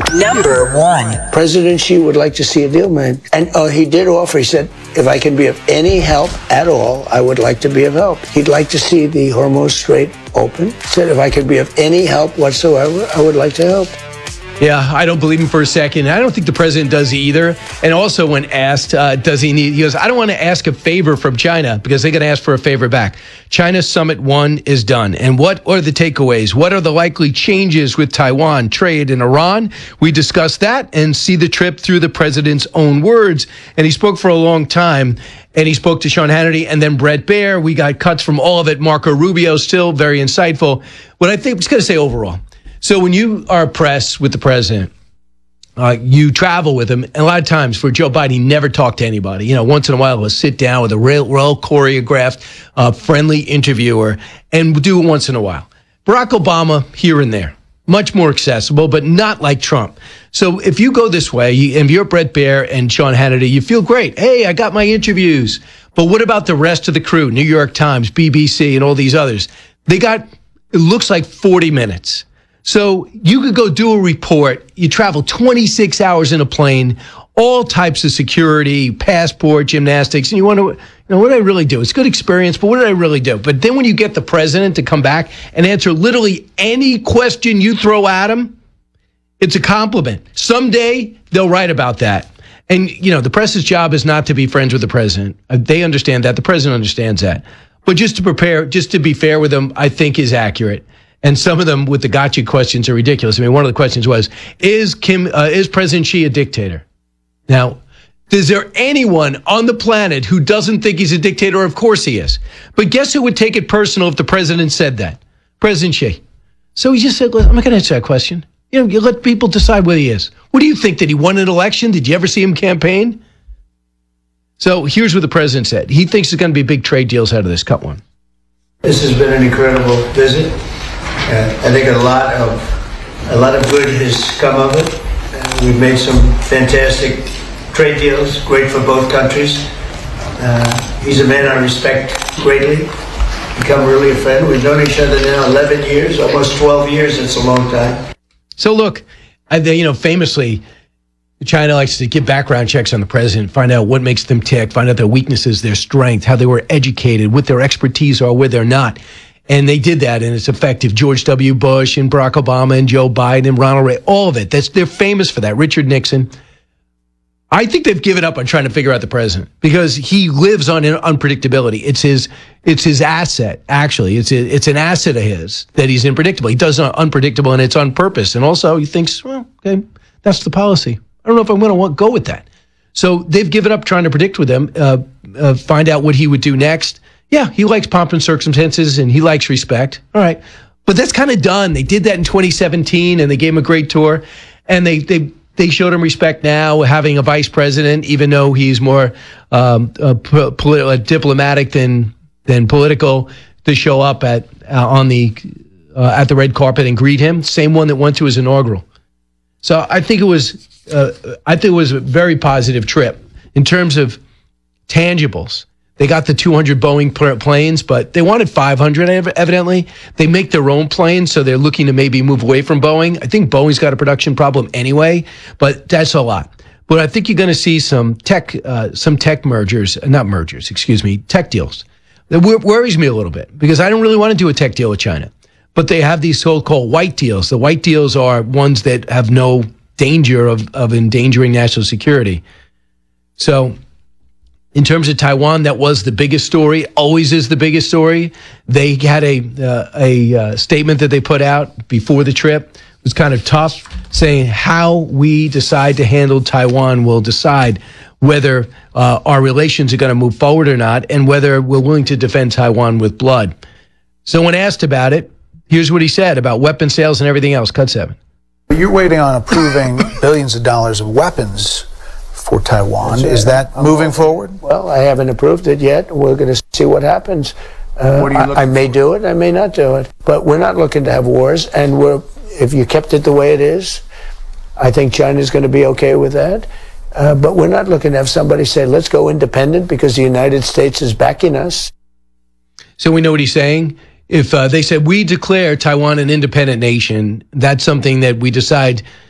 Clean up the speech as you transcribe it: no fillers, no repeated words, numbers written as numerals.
Number one. President Xi would like to see a deal made. And he did offer, he said, if I can be of any help at all, I would like to be of help. He'd like to see the Hormuz Strait open. He said, if I could be of any help whatsoever, I would like to help. Yeah, I don't believe him for a second. I don't think the president does either. And also when asked, does he need, he goes, I don't want to ask a favor from China because they're going to ask for a favor back. China Summit 1 is done. And what are the takeaways? What are the likely changes with Taiwan, trade, and Iran? We discuss that and see the trip through the president's own words. And he spoke for a long time. And he spoke to Sean Hannity and then Bret Baier. We got cuts from all of it. Marco Rubio, still very insightful. What I think I was going to say overall. So when you are pressed with the president, you travel with him. And a lot of times for Joe Biden, he never talked to anybody. You know, once in a while, he'll sit down with a well choreographed, friendly interviewer and do it once in a while. Barack Obama, here and there, much more accessible, but not like Trump. So if you go this way, and you're Bret Baier and Sean Hannity, you feel great. Hey, I got my interviews. But what about the rest of the crew? New York Times, BBC, and all these others. They got, it looks like 40 minutes. So you could go do a report. You travel 26 hours in a plane, all types of security, passport, gymnastics, and you wonder, what did I really do? It's a good experience, but what did I really do? But then when you get the president to come back and answer literally any question you throw at him, it's a compliment. Someday they'll write about that. And, the press's job is not to be friends with the president. They understand that. The president understands that. But just to be fair with them, I think is accurate. And some of them with the gotcha questions are ridiculous. I mean, one of the questions was, is President Xi a dictator? Now, is there anyone on the planet who doesn't think he's a dictator? Of course he is. But guess who would take it personal if the president said that? President Xi. So he just said, I'm not going to answer that question. You let people decide what he is. What do you think? Did he win an election? Did you ever see him campaign? So here's what the president said. He thinks there's going to be big trade deals out of this. Cut one. This has been an incredible visit. I think a lot of good has come of it. We've made some fantastic trade deals, great for both countries. He's a man I respect greatly, become really a friend. We've known each other now 11 years, almost 12 years. It's a long time. So look, famously, China likes to give background checks on the president, find out what makes them tick, find out their weaknesses, their strength, how they were educated, what their expertise are, where they're not. And they did that, and it's effective. George W. Bush and Barack Obama and Joe Biden and Ronald Reagan, all of it. They're famous for that. Richard Nixon. I think they've given up on trying to figure out the president because he lives on unpredictability. It's his asset, actually. It's an asset of his that he's unpredictable. He does unpredictable, and it's on purpose. And also, he thinks, well, okay, that's the policy. I don't know if I'm going to go with that. So they've given up trying to predict with him, find out what he would do next. Yeah, he likes pomp and circumstances, and he likes respect. All right. But that's kind of done. They did that in 2017, and they gave him a great tour. And they showed him respect now, having a vice president, even though he's more diplomatic than political, to show up at the red carpet and greet him. Same one that went to his inaugural. So I think it was a very positive trip in terms of tangibles. They got the 200 Boeing planes, but they wanted 500, evidently. They make their own planes, so they're looking to maybe move away from Boeing. I think Boeing's got a production problem anyway, but that's a lot. But I think you're going to see some tech deals. That worries me a little bit because I don't really want to do a tech deal with China. But they have these so-called white deals. The white deals are ones that have no danger of endangering national security. So in terms of Taiwan, that was the biggest story, always is the biggest story. They had a statement that they put out before the trip. It was kind of tough, saying how we decide to handle Taiwan will decide whether our relations are going to move forward or not and whether we're willing to defend Taiwan with blood. So when asked about it, here's what he said about weapon sales and everything else. Cut 7. You're waiting on approving billions of dollars of weapons for Taiwan. Is that moving forward? Well, I haven't approved it yet. We're going to see what happens. I may do it, I may not do it. But we're not looking to have wars. And if you kept it the way it is, I think China's going to be okay with that. But we're not looking to have somebody say, let's go independent because the United States is backing us. So we know what he's saying. If they said, we declare Taiwan an independent nation, that's something that we decide